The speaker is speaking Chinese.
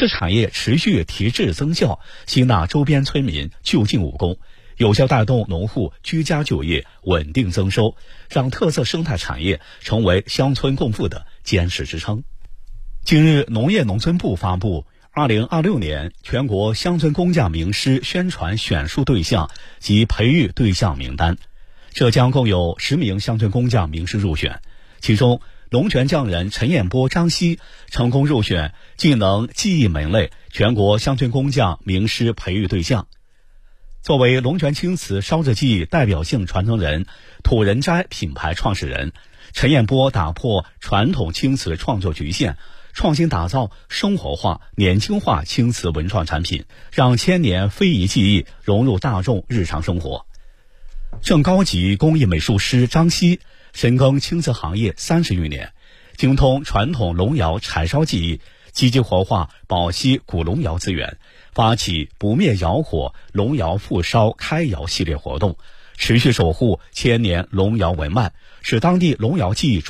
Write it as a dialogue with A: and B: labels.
A: 织产业持续提质增效，吸纳周边村民就近务工，有效带动农户居家就业，稳定增收，让特色生态产业成为乡村共富的坚实支撑。近日，农业农村部发布2026年全国乡村工匠名师宣传选树对象及培育对象名单，浙江共有10名乡村工匠名师入选，其中龙泉匠人陈彦波、张希成功入选技能技艺门类全国乡村工匠名师培育对象。作为龙泉青瓷烧制技艺代表性传承人、土人斋品牌创始人，陈彦波打破传统青瓷创作局限，创新打造生活化、年轻化青瓷文创产品，让千年非遗技艺融入大众日常生活。正高级工艺美术师张希深耕青瓷行业30余年，精通传统龙窑柴烧技艺，积极活化宝溪古龙窑资源，发起不灭窑火龙窑复烧开窑系列活动，持续守护千年龙窑文脉，使当地龙窑技艺